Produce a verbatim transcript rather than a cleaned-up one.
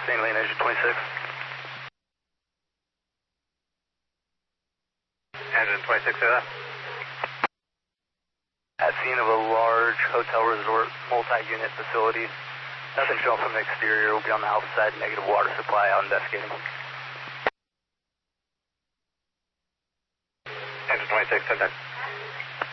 Main lane, engine twenty-six. Engine twenty-six, say that. At scene of a large hotel resort multi-unit facility. Nothing shown from the exterior. Will be on the alpha side, negative water supply, out investigating. Engine twenty-six, said that.